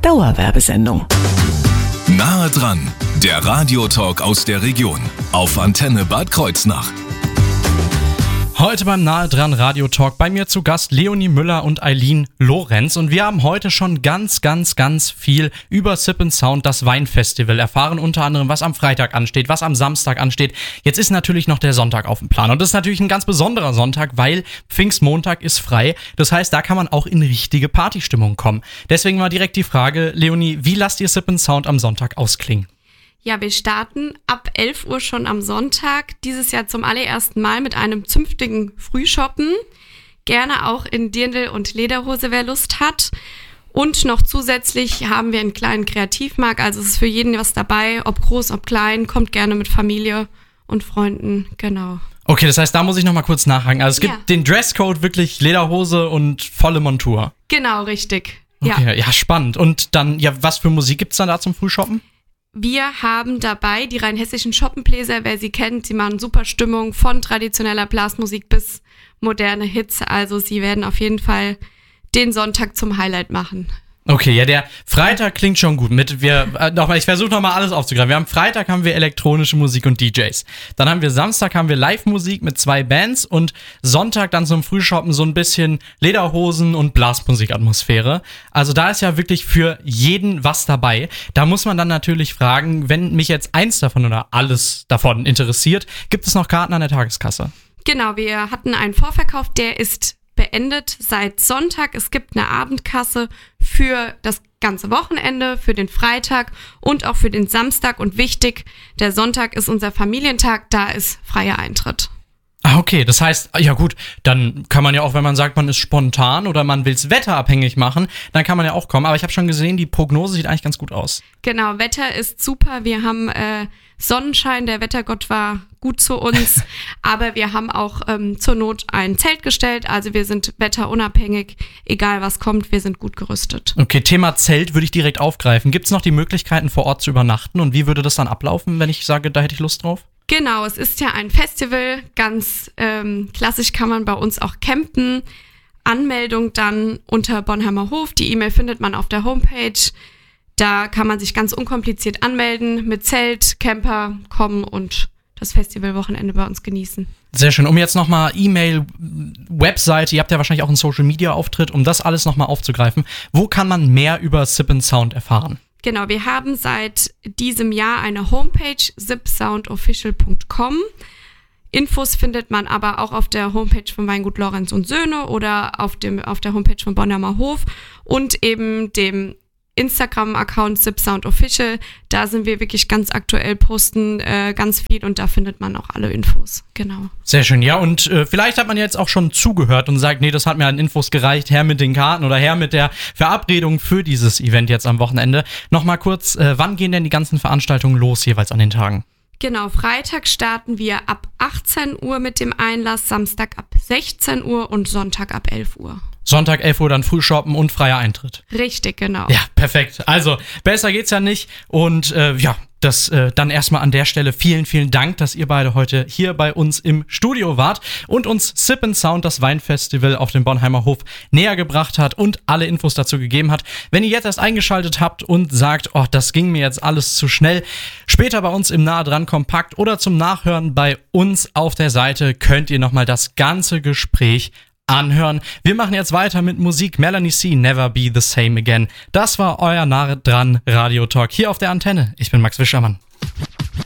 Dauerwerbesendung. Nahe dran, der Radiotalk aus der Region auf Antenne Bad Kreuznach. Heute beim Nahe dran Radiotalk bei mir zu Gast Leonie Müller und Eileen Lorenz und wir haben heute schon ganz viel über Sip & Sound, das Weinfestival, erfahren unter anderem, was am Freitag ansteht, was am Samstag ansteht. Jetzt ist natürlich noch der Sonntag auf dem Plan und das ist natürlich ein ganz besonderer Sonntag, weil Pfingstmontag ist frei. Das heißt, da kann man auch in richtige Partystimmung kommen. Deswegen mal direkt die Frage, Leonie, wie lasst ihr Sip & Sound am Sonntag ausklingen? Ja, wir starten ab 11 Uhr schon am Sonntag, dieses Jahr zum allerersten Mal mit einem zünftigen Frühshoppen. Gerne auch in Dirndl und Lederhose, wer Lust hat. Und noch zusätzlich haben wir einen kleinen Kreativmarkt, also es ist für jeden was dabei, ob groß, ob klein, kommt gerne mit Familie und Freunden, genau. Okay, das heißt, da muss ich noch mal kurz nachhaken. Also es gibt den Dresscode, wirklich Lederhose und volle Montur. Genau, richtig. Okay, ja, spannend. Und dann, ja, was für Musik gibt's dann da zum Frühshoppen? Wir haben dabei die rheinhessischen Schoppenbläser, wer sie kennt, sie machen super Stimmung von traditioneller Blasmusik bis moderne Hits, also sie werden auf jeden Fall den Sonntag zum Highlight machen. Okay, ja, der Freitag klingt schon gut. Ich versuche nochmal alles aufzugreifen. Freitag haben wir elektronische Musik und DJs. Dann haben wir Samstag Live-Musik mit 2 Bands und Sonntag dann zum Frühshoppen so ein bisschen Lederhosen und Blasmusikatmosphäre. Also da ist ja wirklich für jeden was dabei. Da muss man dann natürlich fragen, wenn mich jetzt eins davon oder alles davon interessiert, gibt es noch Karten an der Tageskasse? Genau, wir hatten einen Vorverkauf, der ist beendet seit Sonntag. Es gibt eine Abendkasse für das ganze Wochenende, für den Freitag und auch für den Samstag. Und wichtig, der Sonntag ist unser Familientag, da ist freier Eintritt. Ah, okay, das heißt, ja gut, dann kann man ja auch, wenn man sagt, man ist spontan oder man will es wetterabhängig machen, dann kann man ja auch kommen. Aber ich habe schon gesehen, die Prognose sieht eigentlich ganz gut aus. Genau, Wetter ist super. Wir haben Sonnenschein, der Wettergott war gut zu uns, aber wir haben auch zur Not ein Zelt gestellt. Also wir sind wetterunabhängig, egal was kommt, wir sind gut gerüstet. Okay, Thema Zelt würde ich direkt aufgreifen. Gibt es noch die Möglichkeiten, vor Ort zu übernachten? Und wie würde das dann ablaufen, wenn ich sage, da hätte ich Lust drauf? Genau, es ist ja ein Festival, ganz klassisch kann man bei uns auch campen. Anmeldung dann unter Bonheimer Hof, die E-Mail findet man auf der Homepage. Da kann man sich ganz unkompliziert anmelden, mit Zelt, Camper kommen und das Festivalwochenende bei uns genießen. Sehr schön. Um jetzt nochmal E-Mail, Webseite, ihr habt ja wahrscheinlich auch einen Social-Media-Auftritt, um das alles nochmal aufzugreifen. Wo kann man mehr über Sip & Sound erfahren? Genau, wir haben seit diesem Jahr eine Homepage, sipsoundofficial.com. Infos findet man aber auch auf der Homepage von Weingut Lorenz und Söhne oder auf der Homepage von Bonheimer Hof und eben dem Instagram-Account sipsoundofficial. Da sind wir wirklich ganz aktuell, posten ganz viel und da findet man auch alle Infos. Genau. Sehr schön, ja, und vielleicht hat man jetzt auch schon zugehört und sagt, nee, das hat mir an Infos gereicht, her mit den Karten oder her mit der Verabredung für dieses Event jetzt am Wochenende. Nochmal kurz, wann gehen denn die ganzen Veranstaltungen los jeweils an den Tagen? Genau, Freitag starten wir ab 18 Uhr mit dem Einlass, Samstag ab 16 Uhr und Sonntag ab 11 Uhr. Sonntag 11 Uhr dann Frühshoppen und freier Eintritt. Richtig, genau. Ja, perfekt. Also, besser geht's ja nicht. Und das dann erstmal an der Stelle vielen Dank, dass ihr beide heute hier bei uns im Studio wart und uns Sip & Sound, das Weinfestival auf dem Bonheimer Hof, näher gebracht hat und alle Infos dazu gegeben hat. Wenn ihr jetzt erst eingeschaltet habt und sagt, oh, das ging mir jetzt alles zu schnell, später bei uns im Nahe dran Kompakt oder zum Nachhören bei uns auf der Seite könnt ihr nochmal das ganze Gespräch anhören. Wir machen jetzt weiter mit Musik. Melanie C. Never Be the Same Again. Das war euer Nahe dran Radiotalk hier auf der Antenne. Ich bin Max Wischermann.